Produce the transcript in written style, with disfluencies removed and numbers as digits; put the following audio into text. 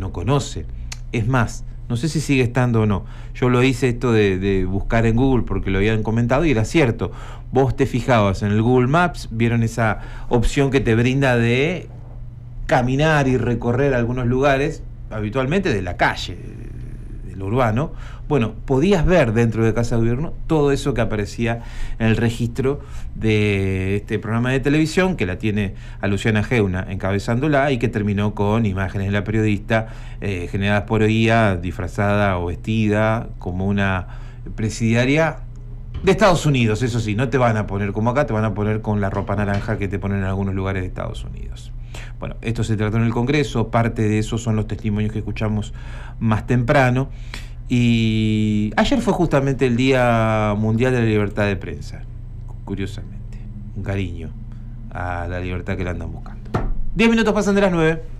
no conoce. Es más, no sé si sigue estando o no. Yo lo hice esto de buscar en Google porque lo habían comentado y era cierto. Vos te fijabas en el Google Maps, vieron esa opción que te brinda de caminar y recorrer algunos lugares, habitualmente de la calle, del urbano. Bueno, podías ver dentro de Casa de Gobierno todo eso que aparecía en el registro de este programa de televisión, que la tiene a Luciana Geuna encabezándola y que terminó con imágenes de la periodista generadas por ella, disfrazada o vestida como una presidiaria de Estados Unidos. Eso sí, no te van a poner como acá, te van a poner con la ropa naranja que te ponen en algunos lugares de Estados Unidos. Bueno, esto se trató en el Congreso, parte de eso son los testimonios que escuchamos más temprano. Y ayer fue justamente el Día Mundial de la Libertad de Prensa, curiosamente, un cariño a la libertad que la andan buscando. 10 minutos pasan de las 9.